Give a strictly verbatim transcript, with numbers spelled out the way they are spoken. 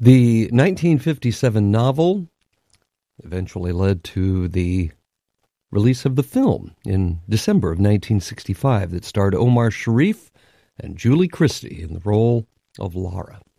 The nineteen fifty-seven novel eventually led to the release of the film in December of nineteen sixty-five that starred Omar Sharif and Julie Christie in the role of Lara.